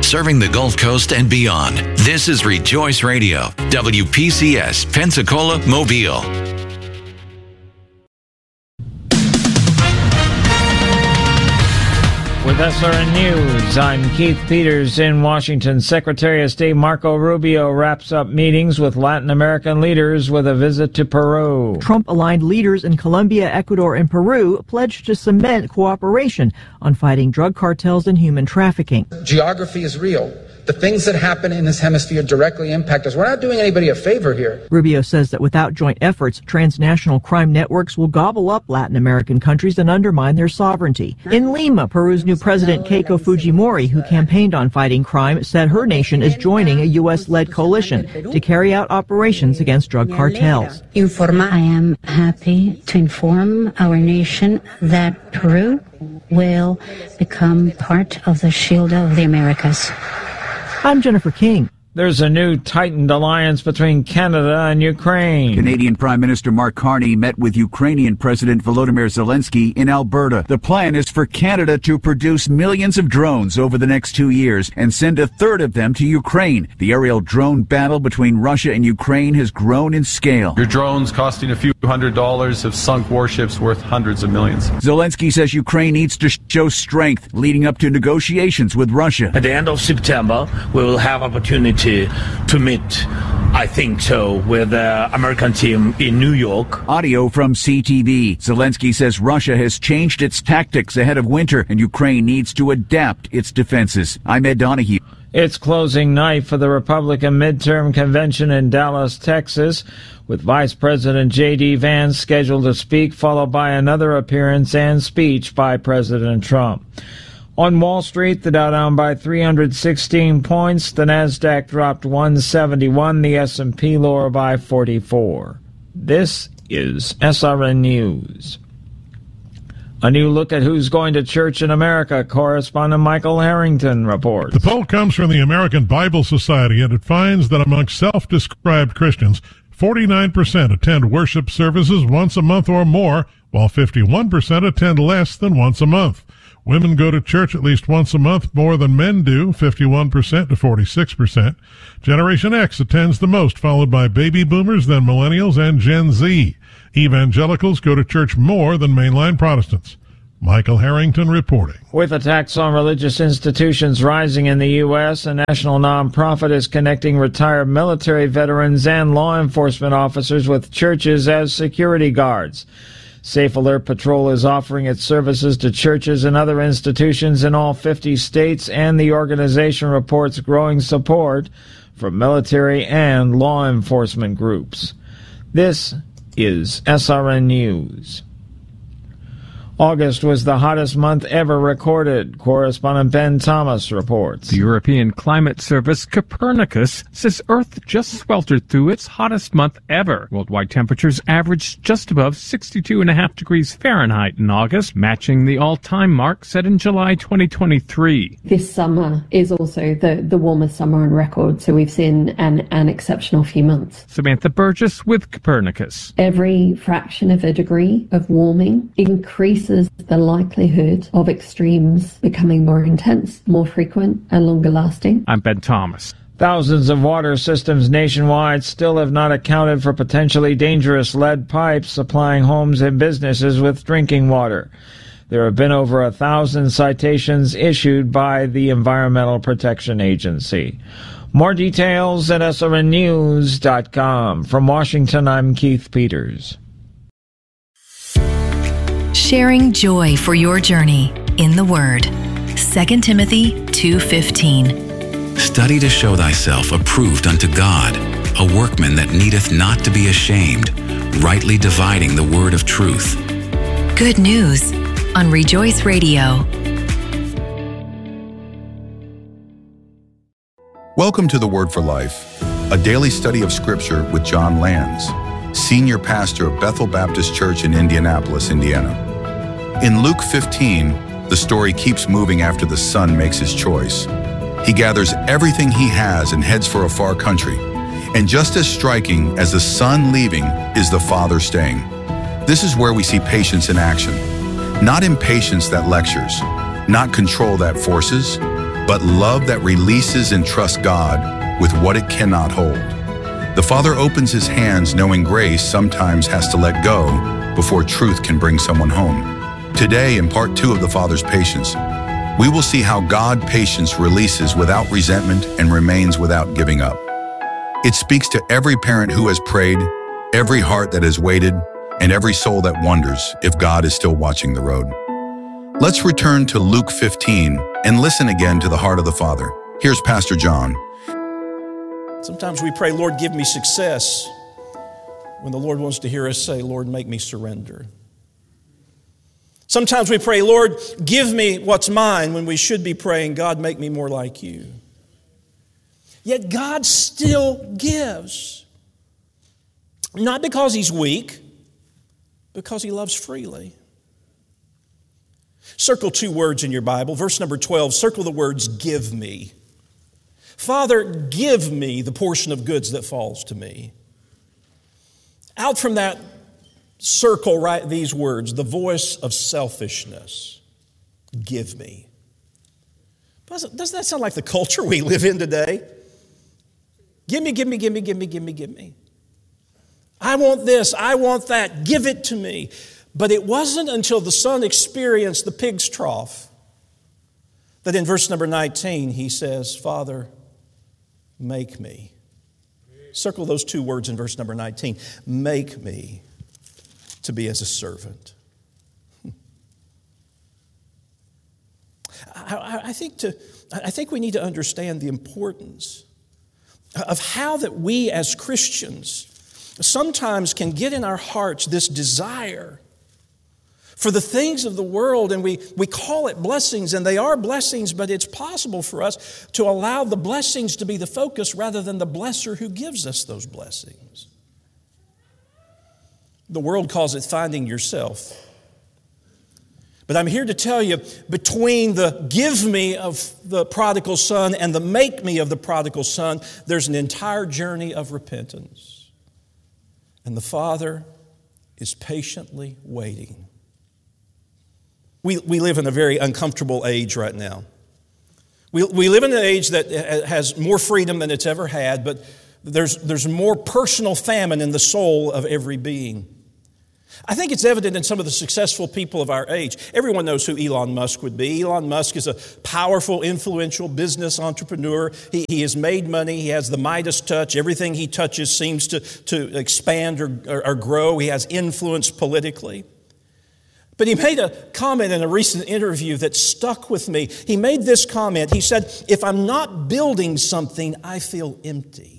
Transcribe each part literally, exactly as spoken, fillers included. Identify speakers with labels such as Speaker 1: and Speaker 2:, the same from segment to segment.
Speaker 1: serving the Gulf Coast and beyond. This is Rejoice Radio, W P C S, Pensacola, Mobile.
Speaker 2: With S R N News, I'm Keith Peters in Washington. Secretary of State Marco Rubio wraps up meetings with Latin American leaders with a visit to Peru.
Speaker 3: Trump-aligned leaders in Colombia, Ecuador, and Peru pledged to cement cooperation on fighting drug cartels and human trafficking.
Speaker 4: Geography is real. The things that happen in this hemisphere directly impact us. We're not doing anybody a favor here.
Speaker 3: Rubio says that without joint efforts, transnational crime networks will gobble up Latin American countries and undermine their sovereignty. In Lima, Peru's new president, Keiko Fujimori, who campaigned on fighting crime, said her nation is joining a U S-led coalition to carry out operations against drug cartels.
Speaker 5: I am happy to inform our nation that Peru will become part of the Shield of the Americas.
Speaker 3: I'm Jennifer King.
Speaker 2: There's a new tightened alliance between Canada and Ukraine.
Speaker 6: Canadian Prime Minister Mark Carney met with Ukrainian President Volodymyr Zelensky in Alberta. The plan is for Canada to produce millions of drones over the next two years and send a third of them to Ukraine. The aerial drone battle between Russia and Ukraine has grown in scale.
Speaker 7: Your drones costing a few hundred dollars have sunk warships worth hundreds of millions.
Speaker 6: Zelensky says Ukraine needs to show strength leading up to negotiations with Russia.
Speaker 8: At the end of September, we will have opportunity to meet, I think so, with the American team in New York.
Speaker 6: Audio from C T V. Zelensky says Russia has changed its tactics ahead of winter and Ukraine needs to adapt its defenses. I'm Ed Donahue.
Speaker 2: It's closing night for the Republican midterm convention in Dallas, Texas, with Vice President J D. Vance scheduled to speak, followed by another appearance and speech by President Trump. On Wall Street, the Dow down by three hundred sixteen points, the Nasdaq dropped one seventy-one, the S and P lower by forty-four. This is S R N News. A new look at who's going to church in America, correspondent Michael Harrington reports.
Speaker 9: The poll comes from the American Bible Society, and it finds that among self-described Christians, forty-nine percent attend worship services once a month or more, while fifty-one percent attend less than once a month. Women go to church at least once a month more than men do, fifty-one percent to forty-six percent. Generation X attends the most, followed by baby boomers, then millennials, and Gen Z. Evangelicals go to church more than mainline Protestants. Michael Harrington reporting.
Speaker 2: With attacks on religious institutions rising in the U S, a national nonprofit is connecting retired military veterans and law enforcement officers with churches as security guards. Safe Alert Patrol is offering its services to churches and other institutions in all fifty states, and the organization reports growing support from military and law enforcement groups. This is S R N News. August was the hottest month ever recorded. Correspondent Ben Thomas reports.
Speaker 10: The European Climate Service Copernicus says Earth just sweltered through its hottest month ever. Worldwide temperatures averaged just above sixty-two point five degrees Fahrenheit in August, matching the all-time mark set in July twenty twenty-three.
Speaker 11: This summer is also the, the warmest summer on record, so we've seen an, an exceptional few months.
Speaker 10: Samantha Burgess with Copernicus.
Speaker 11: Every fraction of a degree of warming increases the likelihood of extremes becoming more intense, more frequent, and longer lasting.
Speaker 10: I'm Ben Thomas.
Speaker 2: Thousands of water systems nationwide still have not accounted for potentially dangerous lead pipes supplying homes and businesses with drinking water. There have been over a thousand citations issued by the Environmental Protection Agency. More details at S R N news dot com. From Washington, I'm Keith Peters.
Speaker 12: Sharing joy for your journey in the Word. Second Timothy two fifteen.
Speaker 1: Study to show thyself approved unto God, a workman that needeth not to be ashamed, rightly dividing the word of truth.
Speaker 12: Good news on Rejoice Radio.
Speaker 13: Welcome to the Word for Life, a daily study of Scripture with John Lands, Senior Pastor of Bethel Baptist Church in Indianapolis, Indiana. In Luke fifteen, the story keeps moving after the son makes his choice. He gathers everything he has and heads for a far country. And just as striking as the son leaving is the father staying. This is where we see patience in action. Not impatience that lectures, not control that forces, but love that releases and trusts God with what it cannot hold. The Father opens his hands knowing grace sometimes has to let go before truth can bring someone home. Today, in part two of the Father's patience, we will see how God patience releases without resentment and remains without giving up. It speaks to every parent who has prayed, every heart that has waited, and every soul that wonders if God is still watching the road. Let's return to Luke fifteen and listen again to the heart of the Father. Here's Pastor John.
Speaker 14: Sometimes we pray, Lord, give me success, when the Lord wants to hear us say, Lord, make me surrender. Sometimes we pray, Lord, give me what's mine, when we should be praying, God, make me more like you. Yet God still gives. Not because he's weak, because he loves freely. Circle two words in your Bible. Verse number twelve, circle the words, give me. Father, give me the portion of goods that falls to me. Out from that circle, write these words, the voice of selfishness. Give me. Doesn't, doesn't that sound like the culture we live in today? Give me, give me, give me, give me, give me, give me. I want this, I want that, give it to me. But it wasn't until the son experienced the pig's trough that in verse number nineteen he says, Father, make me. Circle those two words in verse number nineteen. Make me to be as a servant. I, I, think to, I think we need to understand the importance of how that we as Christians sometimes can get in our hearts this desire for the things of the world, and we, we call it blessings, and they are blessings, but it's possible for us to allow the blessings to be the focus rather than the blesser who gives us those blessings. The world calls it finding yourself. But I'm here to tell you, between the give me of the prodigal son and the make me of the prodigal son, there's an entire journey of repentance. And the Father is patiently waiting. We, we live in a very uncomfortable age right now. We, we live in an age that has more freedom than it's ever had, but there's, there's more personal famine in the soul of every being. I think it's evident in some of the successful people of our age. Everyone knows who Elon Musk would be. Elon Musk is a powerful, influential business entrepreneur. He, he has made money. He has the Midas touch. Everything he touches seems to, to expand or, or, or grow. He has influence politically. But he made a comment in a recent interview that stuck with me. He made this comment. He said, if I'm not building something, I feel empty.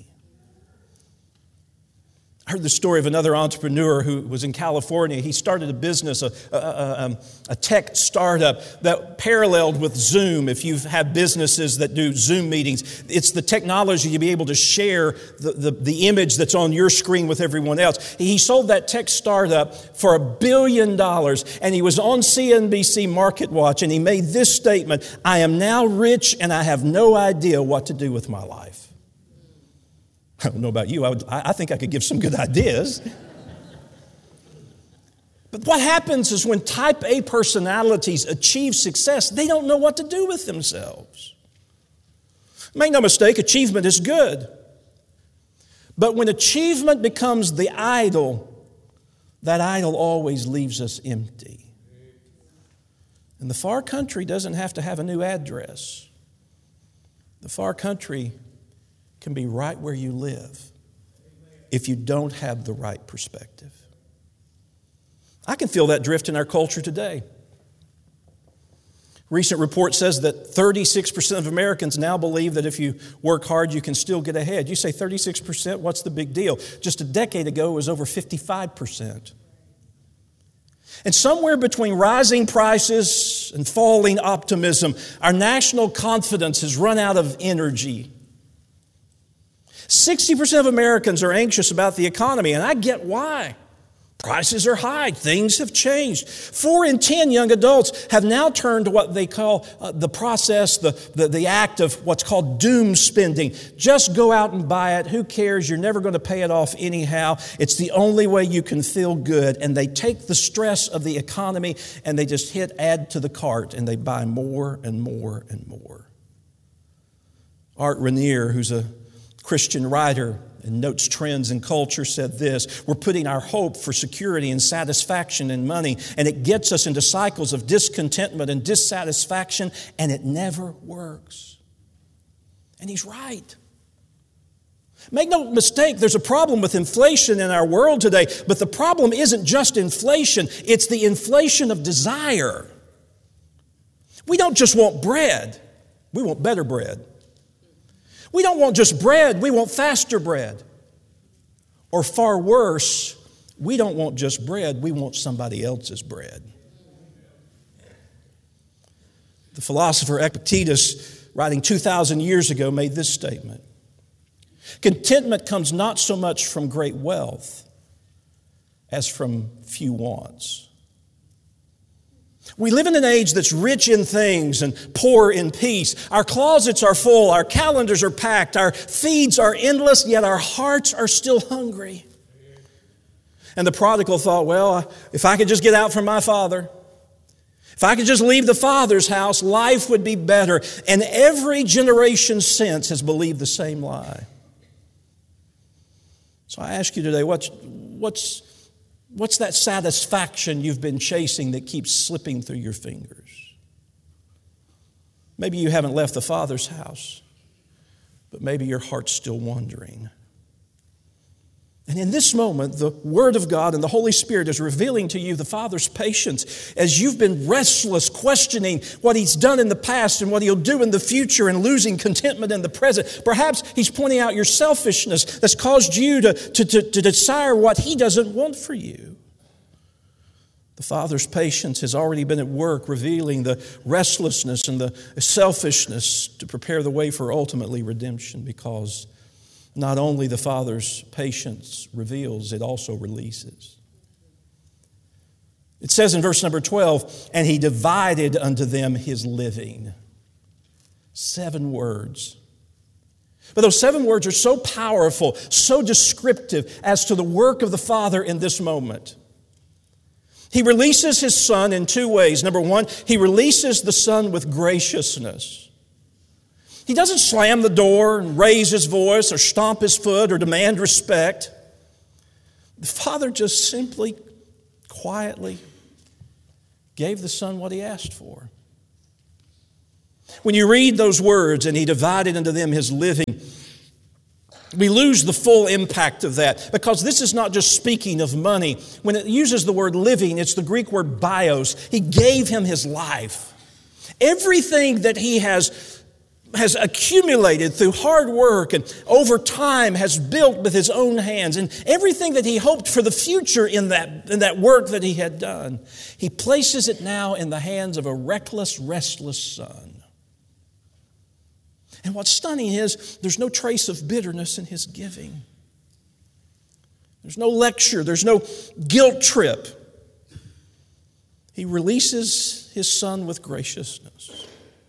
Speaker 14: I heard the story of another entrepreneur who was in California. He started a business, a, a, a, a tech startup that paralleled with Zoom. If you've had businesses that do Zoom meetings, it's the technology to be able to share the, the, the image that's on your screen with everyone else. He sold that tech startup for a billion dollars, and he was on C N B C Market Watch, and he made this statement, I am now rich and I have no idea what to do with my life. I don't know about you. I, would, I think I could give some good ideas. But what happens is when type A personalities achieve success, they don't know what to do with themselves. Make no mistake, achievement is good. But when achievement becomes the idol, that idol always leaves us empty. And the far country doesn't have to have a new address. The far country can be right where you live if you don't have the right perspective. I can feel that drift in our culture today. Recent report says that thirty-six percent of Americans now believe that if you work hard, you can still get ahead. You say thirty-six percent, what's the big deal? Just a decade ago, it was over fifty-five percent. And somewhere between rising prices and falling optimism, our national confidence has run out of energy. sixty percent of Americans are anxious about the economy, and I get why. Prices are high. Things have changed. Four in ten young adults have now turned to what they call uh, the process, the, the, the act of what's called doom spending. Just go out and buy it. Who cares? You're never going to pay it off anyhow. It's the only way you can feel good. And they take the stress of the economy and they just hit add to the cart and they buy more and more and more. Art Rainier, who's a Christian writer and notes trends in culture, said this: we're putting our hope for security and satisfaction in money, and it gets us into cycles of discontentment and dissatisfaction, and it never works. And he's right. Make no mistake, there's a problem with inflation in our world today, but the problem isn't just inflation, it's the inflation of desire. We don't just want bread, we want better bread. We don't want just bread, we want faster bread. Or far worse, we don't want just bread, we want somebody else's bread. The philosopher Epictetus, writing two thousand years ago, made this statement: contentment comes not so much from great wealth as from few wants. We live in an age that's rich in things and poor in peace. Our closets are full, our calendars are packed, our feeds are endless, yet our hearts are still hungry. And the prodigal thought, well, if I could just get out from my father, if I could just leave the Father's house, life would be better. And every generation since has believed the same lie. So I ask you today, what's, what's, what's that satisfaction you've been chasing that keeps slipping through your fingers? Maybe you haven't left the Father's house, but maybe your heart's still wandering. And in this moment, the Word of God and the Holy Spirit is revealing to you the Father's patience as you've been restless, questioning what He's done in the past and what He'll do in the future and losing contentment in the present. Perhaps He's pointing out your selfishness that's caused you to, to, to, to desire what He doesn't want for you. The Father's patience has already been at work revealing the restlessness and the selfishness to prepare the way for ultimately redemption, because not only the Father's patience reveals, it also releases. It says in verse number twelve, and He divided unto them His living. Seven words. But those seven words are so powerful, so descriptive as to the work of the Father in this moment. He releases His Son in two ways. Number one, He releases the Son with graciousness. He doesn't slam the door and raise His voice or stomp His foot or demand respect. The Father just simply, quietly gave the Son what He asked for. When you read those words, and He divided unto them His living, we lose the full impact of that, because this is not just speaking of money. When it uses the word living, it's the Greek word bios. He gave Him His life. Everything that He has has accumulated through hard work and over time has built with His own hands, and everything that He hoped for the future in that, in that work that He had done, He places it now in the hands of a reckless, restless Son. And what's stunning is there's no trace of bitterness in His giving. There's no lecture. There's no guilt trip. He releases His Son with graciousness.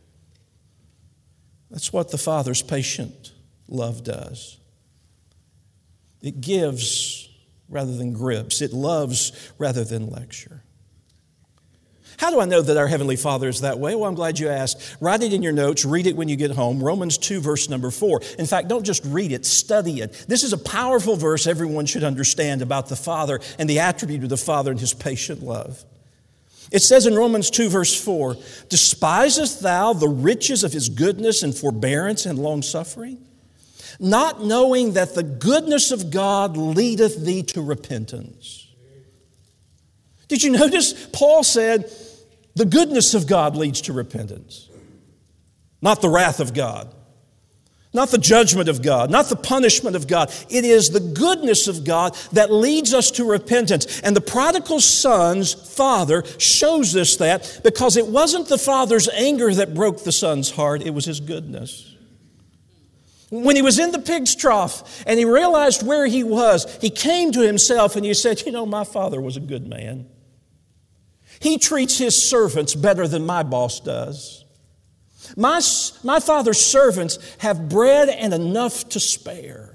Speaker 14: That's what the Father's patient love does. It gives rather than grips. It loves rather than lecture. How do I know that our Heavenly Father is that way? Well, I'm glad you asked. Write it in your notes. Read it when you get home. Romans two, verse number four. In fact, don't just read it, study it. This is a powerful verse everyone should understand about the Father and the attribute of the Father and His patient love. It says in Romans two, verse four, despisest thou the riches of His goodness and forbearance and longsuffering, not knowing that the goodness of God leadeth thee to repentance? Did you notice Paul said the goodness of God leads to repentance, not the wrath of God, not the judgment of God, not the punishment of God. It is the goodness of God that leads us to repentance. And the prodigal son's father shows us that, because it wasn't the father's anger that broke the son's heart, it was his goodness. When he was in the pig's trough and he realized where he was, he came to himself and he said, you know, my father was a good man. He treats his servants better than my boss does. My, my father's servants have bread and enough to spare.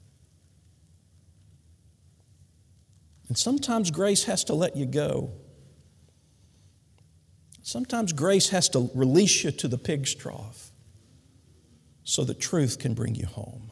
Speaker 14: And sometimes grace has to let you go. Sometimes grace has to release you to the pig's trough so that truth can bring you home.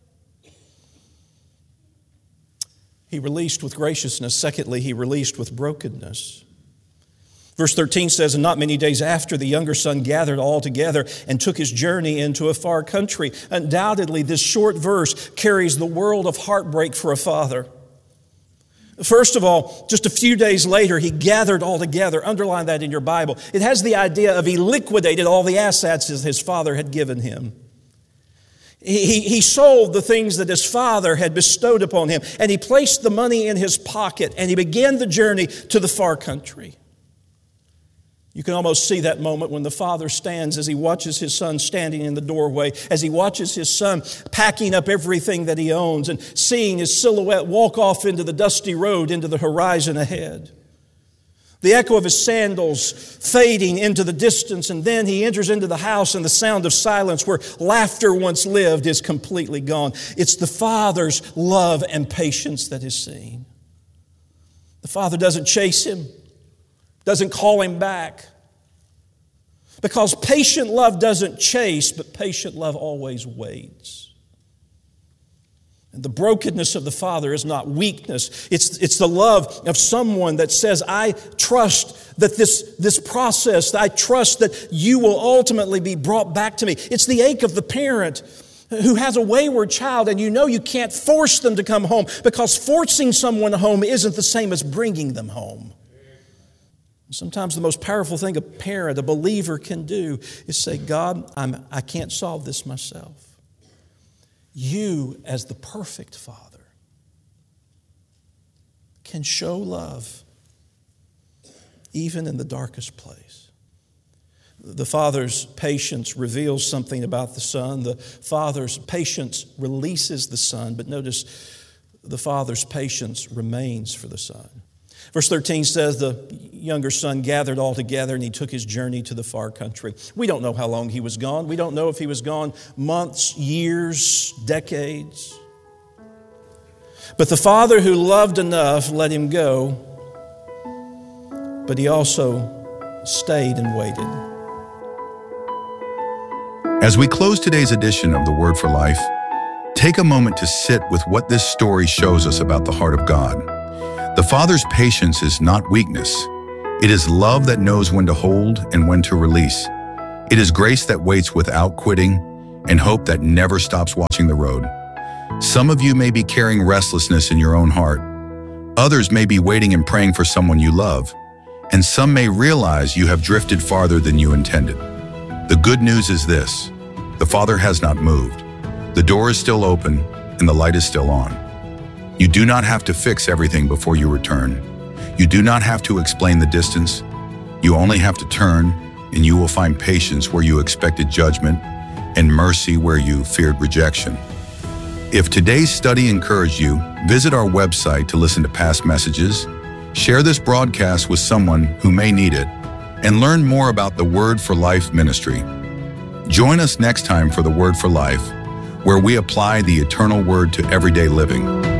Speaker 14: He released with graciousness. Secondly, he released with brokenness. Verse thirteen says, and not many days after, the younger son gathered all together and took his journey into a far country. Undoubtedly, this short verse carries the world of heartbreak for a father. First of all, just a few days later, he gathered all together. Underline that in your Bible. It has the idea of he liquidated all the assets that his father had given him. He, he sold the things that his father had bestowed upon him, and he placed the money in his pocket, and he began the journey to the far country. You can almost see that moment when the father stands as he watches his son standing in the doorway, as he watches his son packing up everything that he owns and seeing his silhouette walk off into the dusty road, into the horizon ahead. The echo of his sandals fading into the distance, and then he enters into the house and the sound of silence where laughter once lived is completely gone. It's the father's love and patience that is seen. The father doesn't chase him, doesn't call him back. Because patient love doesn't chase, but patient love always waits. And the brokenness of the father is not weakness. It's, it's the love of someone that says, I trust that this, this process, I trust that you will ultimately be brought back to me. It's the ache of the parent who has a wayward child, and you know you can't force them to come home, because forcing someone home isn't the same as bringing them home. Sometimes the most powerful thing a parent, a believer can do is say, God, I'm, I can't solve this myself. You, as the perfect Father, can show love even in the darkest place. The Father's patience reveals something about the Son. The Father's patience releases the Son, but notice the Father's patience remains for the Son. Verse thirteen says the younger son gathered all together and he took his journey to the far country. We don't know how long he was gone. We don't know if he was gone months, years, decades. But the father who loved enough let him go, but he also stayed and waited.
Speaker 13: As we close today's edition of The Word for Life, take a moment to sit with what this story shows us about the heart of God. The Father's patience is not weakness. It is love that knows when to hold and when to release. It is grace that waits without quitting and hope that never stops watching the road. Some of you may be carrying restlessness in your own heart. Others may be waiting and praying for someone you love. And some may realize you have drifted farther than you intended. The good news is this: the Father has not moved. The door is still open and the light is still on. You do not have to fix everything before you return. You do not have to explain the distance. You only have to turn, and you will find patience where you expected judgment and mercy where you feared rejection. If today's study encouraged you, visit our website to listen to past messages, share this broadcast with someone who may need it, and learn more about the Word for Life ministry. Join us next time for the Word for Life, where we apply the eternal Word to everyday living.